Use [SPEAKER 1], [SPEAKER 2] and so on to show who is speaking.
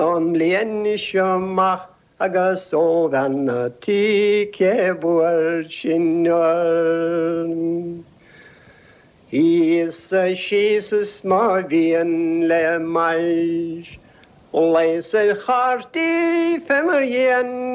[SPEAKER 1] An líon seomach agus ó bhena tí cebúir sinneir. Is a Jesus má bhíon le mais, leis a chartaí femar dhéan